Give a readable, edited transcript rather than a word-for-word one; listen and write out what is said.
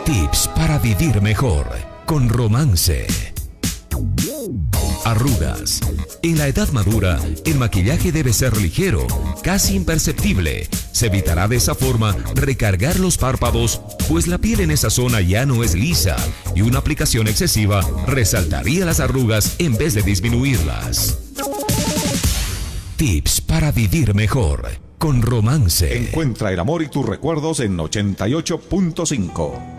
Tips para vivir mejor con Romance. Arrugas. En la edad madura, el maquillaje debe ser ligero, casi imperceptible. Se evitará de esa forma recargar los párpados, pues la piel en esa zona ya no es lisa y una aplicación excesiva resaltaría las arrugas en vez de disminuirlas. Tips para vivir mejor con Romance. Encuentra el amor y tus recuerdos en 88.5.